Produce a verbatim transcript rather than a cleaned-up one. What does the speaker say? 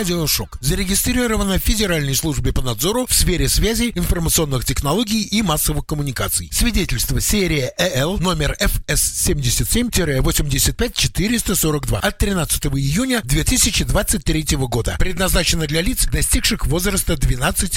«Радиошок». Зарегистрировано в Федеральной службе по надзору в сфере связи, информационных технологий и массовых коммуникаций. Свидетельство серия ЭЛ номер эф эс семьдесят семь восемьдесят пять четыреста сорок два от тринадцатого июня две тысячи двадцать третьего года. Предназначено для лиц, достигших возраста двенадцати